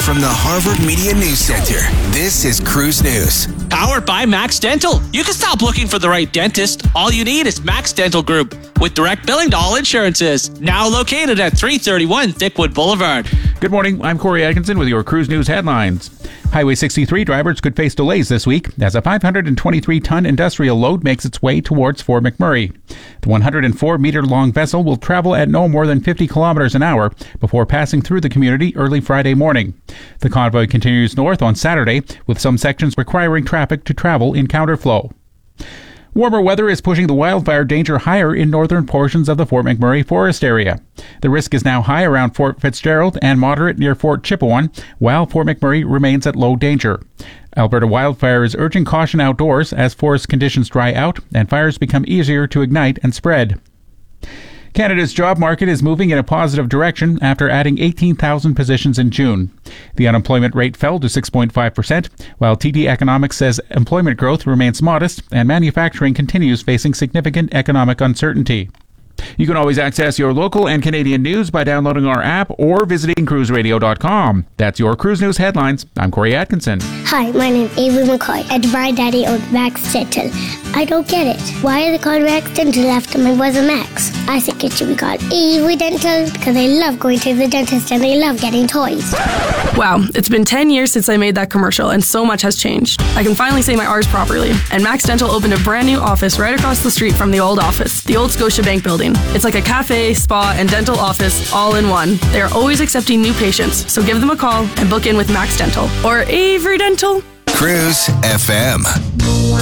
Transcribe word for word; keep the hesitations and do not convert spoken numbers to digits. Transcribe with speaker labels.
Speaker 1: from the Harvard Media News Center, this is Cruise News.
Speaker 2: Powered by Max Dental. You can stop looking for the right dentist. All you need is Max Dental Group with direct billing to all insurances. Now located at three thirty-one Thickwood Boulevard.
Speaker 3: Good morning. I'm Corey Atkinson with your Cruise News headlines. Highway sixty-three drivers could face delays this week as a five hundred twenty-three ton industrial load makes its way towards Fort McMurray. The one hundred four meter long vessel will travel at no more than fifty kilometers an hour before passing through the community early Friday morning. The convoy continues north on Saturday, with some sections requiring traffic to travel in counterflow. Warmer weather is pushing the wildfire danger higher in northern portions of the Fort McMurray forest area. The risk is now high around Fort Fitzgerald and moderate near Fort Chipewyan, while Fort McMurray remains at low danger. Alberta Wildfire is urging caution outdoors as forest conditions dry out and fires become easier to ignite and spread. Canada's job market is moving in a positive direction after adding eighteen thousand positions in June. The unemployment rate fell to six point five percent, while T D Economics says employment growth remains modest and manufacturing continues facing significant economic uncertainty. You can always access your local and Canadian news by downloading our app or visiting cruise radio dot com. That's your Cruise News headlines. I'm Corey Atkinson.
Speaker 4: Hi, my name is Avery McCoy, and my daddy owns Max Dental. I don't get it. Why are they called Max Dental after my brother Max? I think it should be called Avery Dental because I love going to the dentist and I love getting toys.
Speaker 5: Wow, it's been ten years since I made that commercial and so much has changed. I can finally say my R's properly. And Max Dental opened a brand new office right across the street from the old office, the old Scotiabank building. It's like a cafe, spa, and dental office all in one. They are always accepting new patients, so give them a call and book in with Max Dental or Avery Dental.
Speaker 1: Cruise F M.